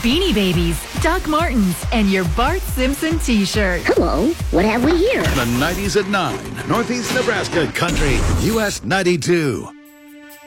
Beanie Babies, Doc Martens, and your Bart Simpson t-shirt. Hello, what have we here? The 90s at 9, Northeast Nebraska Country, US 92.